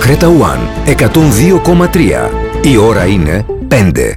Creta One 102,3. Η ώρα είναι 5.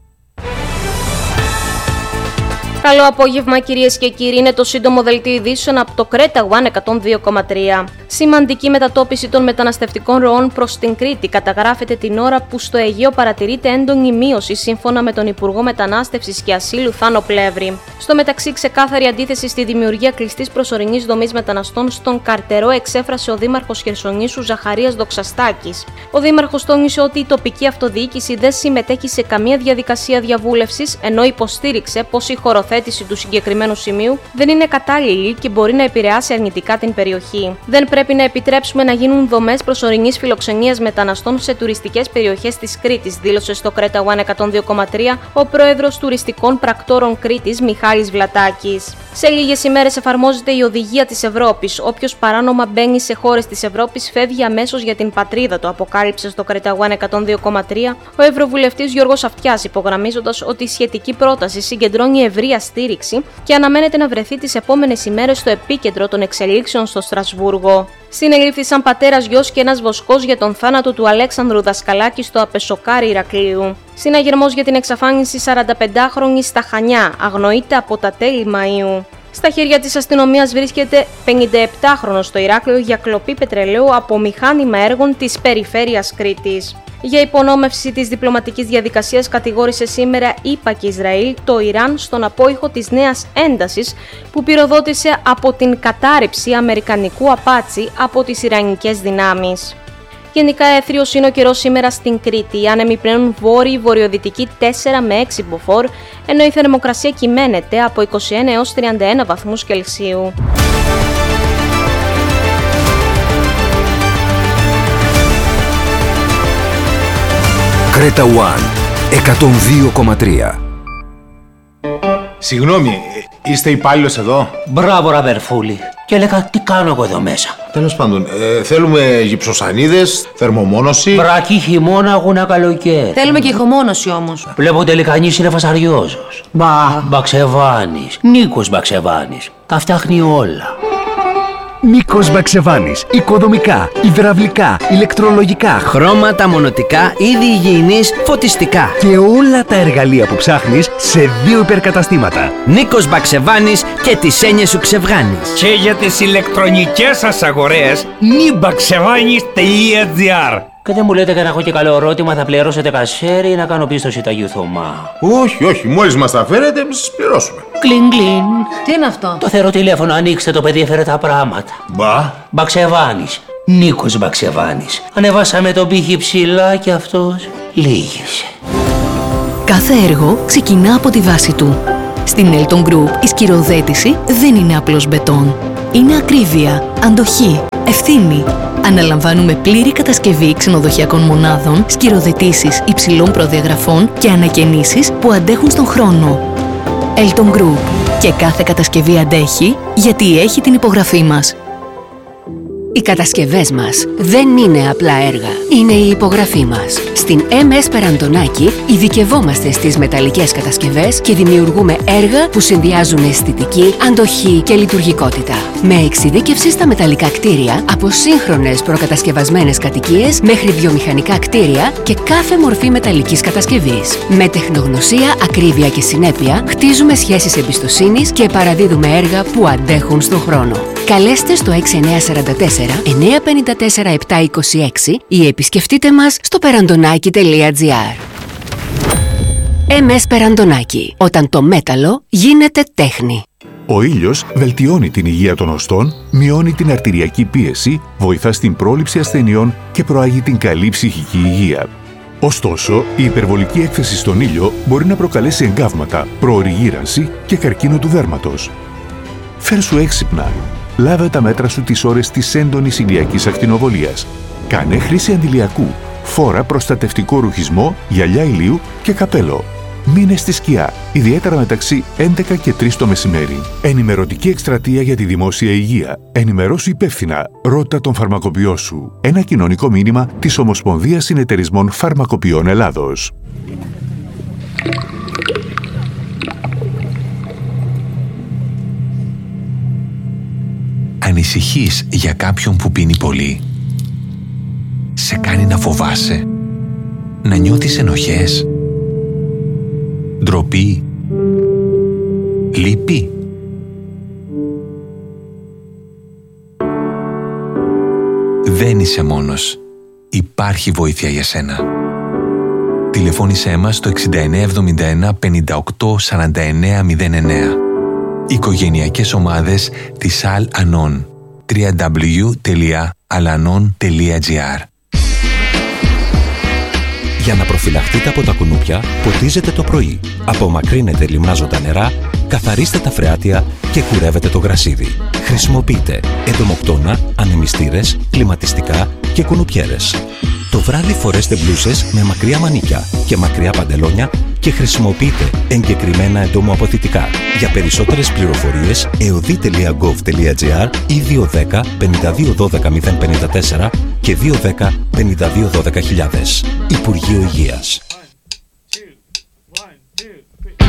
Καλό απόγευμα κυρίες και κύριοι, είναι το σύντομο δελτίο ειδήσεων από το Creta One 102,3. Σημαντική μετατόπιση των μεταναστευτικών ροών προς την Κρήτη καταγράφεται την ώρα που στο Αιγαίο παρατηρείται έντονη μείωση σύμφωνα με τον Υπουργό Μετανάστευσης και Ασύλου Θάνο Πλεύρη. Στο μεταξύ, ξεκάθαρη αντίθεση στη δημιουργία κλειστής προσωρινής δομής μεταναστών στον Καρτερό εξέφρασε ο Δήμαρχος Χερσονήσου Ζαχαρίας Δοξαστάκης. Ο Δήμαρχος τόνισε ότι η τοπική αυτοδιοίκηση δεν συμμετέχει σε καμία διαδικασία διαβούλευσης, ενώ υποστήριξε πως η χωροθέτηση του συγκεκριμένου σημείου δεν είναι κατάλληλη και μπορεί να επηρεάσει αρνητικά την περιοχή. Δεν πρέπει να επιτρέψουμε να γίνουν δομές προσωρινής φιλοξενίας μεταναστών σε τουριστικές περιοχές της Κρήτης, δήλωσε στο Creta One 102,3 ο πρόεδρος τουριστικών πρακτόρων Κρήτης Μιχάλης Βλατάκης. Σε λίγες ημέρες εφαρμόζεται η οδηγία της Ευρώπης. Όποιος παράνομα μπαίνει σε χώρες της Ευρώπης φεύγει αμέσως για την πατρίδα του, αποκάλυψε στο Creta One 102,3 ο Ευρωβουλευτής Γιώργος Αυτιάς, υπογραμμίζοντας ότι η σχετική πρόταση συγκεντρώνει ευρεία στήριξη και αναμένεται να βρεθεί τις επόμενες ημέρες στο επίκεντρο των εξελίξεων στο Στρασβούργο. Συνελήφθησαν πατέρας, γιος και ένας βοσκός για τον θάνατο του Αλέξανδρου Δασκαλάκη στο Απεσοκάρι Ηρακλείου. Συναγερμός για την εξαφάνιση 45χρονης στα Χανιά αγνοείται από τα τέλη Μαΐου. Στα χέρια της αστυνομίας βρίσκεται 57χρονος στο Ηράκλειο για κλοπή πετρελαίου από μηχάνημα έργων της περιφέρειας Κρήτης. Για υπονόμευση της διπλωματικής διαδικασίας κατηγόρησε σήμερα ΗΠΑ και Ισραήλ το Ιράν στον απόϊχο της νέας έντασης που πυροδότησε από την κατάρριψη αμερικανικού Απάτσι από τις Ιρανικές δυνάμεις. Γενικά έθριος είναι ο καιρός σήμερα στην Κρήτη. Οι άνεμοι πνέουν βόρειο-βορειοδυτική 4 με 6 μποφόρ, ενώ η θερμοκρασία κυμαίνεται από 21 έως 31 βαθμούς Κελσίου. Creta One 102,3. Συγγνώμη, είστε υπάλληλος εδώ? Μπράβο ραβερφούλη. Και έλεγα τι κάνω εγώ εδώ μέσα. Τέλος πάντων, θέλουμε γυψοσανίδες, θερμομόνωση. Βρακή χειμώνα, αγώνα καλοκαίρι. Θέλουμε και ηχομόνωση όμως. Βλέπω τελικανής είναι φασαριόζος. Μπαξεβάνης. Νίκος Μπαξεβάνης. Τα φτιάχνει όλα. Νίκος Μπαξεβάνης. Οικοδομικά, υδραυλικά, ηλεκτρολογικά, χρώματα, μονοτικά, είδη υγιεινής, φωτιστικά. Και όλα τα εργαλεία που ψάχνεις σε 2 υπερκαταστήματα. Νίκος Μπαξεβάνης και τις έννοιες σου ξεβγάνεις. Και για τις ηλεκτρονικές σας αγορές, nibaxevanis.gr. Και δεν μου λέτε que να έχω και καλό ερώτημα, θα πληρώσετε κασέρι ή να κάνω πίστοση Ταγιού Θωμά? Όχι, μόλις μας τα φέρετε, εμείς σας πληρώσουμε. Κλιν κλιν. Τι είναι αυτό? Το θεωρώ τηλέφωνο, ανοίξτε το παιδί, έφερε τα πράγματα. Μπαξεβάνης. Νίκος Μπαξεβάνης. Ανεβάσαμε τον πύχη ψηλά και αυτός λύγησε. Κάθε έργο ξεκινά από τη βάση του. Στην Elton Group η σκυροδέτηση δεν είναι απλώς μπετόν. Είναι ακρίβεια, αντοχή, ευθύνη. Αναλαμβάνουμε πλήρη κατασκευή ξενοδοχειακών μονάδων, σκυροδετήσεις υψηλών προδιαγραφών και ανακαινήσεις που αντέχουν στον χρόνο. Elton Group. Και κάθε κατασκευή αντέχει γιατί έχει την υπογραφή μας. Οι κατασκευές μας δεν είναι απλά έργα, είναι η υπογραφή μας. Στην MS Περαντονάκη ειδικευόμαστε στις μεταλλικές κατασκευές και δημιουργούμε έργα που συνδυάζουν αισθητική, αντοχή και λειτουργικότητα. Με εξειδίκευση στα μεταλλικά κτίρια, από σύγχρονες προκατασκευασμένες κατοικίες μέχρι βιομηχανικά κτίρια και κάθε μορφή μεταλλικής κατασκευής. Με τεχνογνωσία, ακρίβεια και συνέπεια, χτίζουμε σχέσεις εμπιστοσύνης και παραδίδουμε έργα που αντέχουν στον χρόνο. Καλέστε στο 6944-954-726 ή επισκεφτείτε μας στο perandonaki.gr. MS Περαντονάκη. Όταν το μέταλλο γίνεται τέχνη. Ο ήλιος βελτιώνει την υγεία των οστών, μειώνει την αρτηριακή πίεση, βοηθά στην πρόληψη ασθενειών και προάγει την καλή ψυχική υγεία. Ωστόσο, η υπερβολική έκθεση στον ήλιο μπορεί να προκαλέσει εγκάβματα, προοριγύρανση και καρκίνο του δέρματος. Φέρσου έξυπνα. Λάβε τα μέτρα σου τις ώρες της έντονης ηλιακής ακτινοβολίας. Κάνε χρήση αντιλιακού. Φόρα προστατευτικό ρουχισμό, γυαλιά ηλίου και καπέλο. Μείνε στη σκιά, ιδιαίτερα μεταξύ 11 και 3 το μεσημέρι. Ενημερωτική εκστρατεία για τη δημόσια υγεία. Ενημερώσου υπεύθυνα. Ρώτα τον φαρμακοποιό σου. Ένα κοινωνικό μήνυμα της Ομοσπονδίας Συνεταιρισμών Φαρμακοποιών Ελλάδος. Ανησυχείς για κάποιον που πίνει πολύ? σε κάνει να φοβάσαι, να νιώθεις ενοχές, ντροπή, λύπη. Δεν είσαι μόνος. Υπάρχει βοήθεια για σένα. Τηλεφώνησέ μας στο 6971 58 49 09. Οικογενειακές ομάδες της Al-Anon. www.alanon.gr. Για να προφυλαχτείτε από τα κουνούπια, ποτίζετε το πρωί. Απομακρύνετε λιμνάζοντα νερά, καθαρίστε τα φρεάτια και κουρεύετε το γρασίδι. Χρησιμοποιείτε εντομοκτώνα, ανεμιστήρες, κλιματιστικά και κουνουπιέρες. Το βράδυ φορέστε μπλούσες με μακριά μανίκια και μακριά παντελόνια και χρησιμοποιείτε εγκεκριμένα εντομοαποθητικά. Για περισσότερες πληροφορίες, eodi.gov.gr ή 210 52 12 054 και 210 52 12 000. Υπουργείο Υγείας. 1, 2, 3.